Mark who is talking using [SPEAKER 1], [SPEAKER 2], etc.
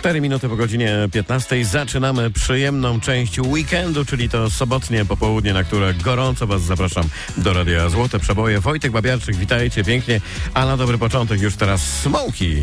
[SPEAKER 1] 4 minuty po godzinie 15 zaczynamy przyjemną część weekendu, czyli to sobotnie popołudnie, na które gorąco Was zapraszam do Radia Złote Przeboje. Wojtek Babiarczyk, witajcie pięknie, a na dobry początek już teraz Smoki.